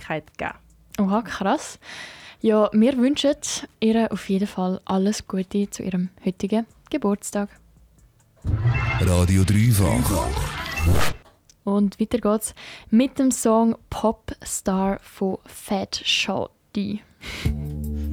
Öffentlichkeit gegeben. Oha, krass. Ja, wir wünschen ihr auf jeden Fall alles Gute zu ihrem heutigen Geburtstag. Radio Dreifach. Und weiter geht's mit dem Song Popstar von Fat Shawty.